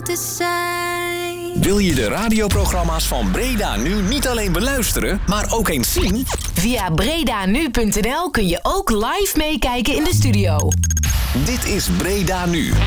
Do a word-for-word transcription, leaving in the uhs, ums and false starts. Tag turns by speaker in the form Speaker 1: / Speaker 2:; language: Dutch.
Speaker 1: te zijn.
Speaker 2: Wil je de radioprogramma's van Breda Nu niet alleen beluisteren, maar ook eens zien?
Speaker 3: Via bredanu punt n l kun je ook live meekijken in de studio.
Speaker 2: Dit is Breda Nu.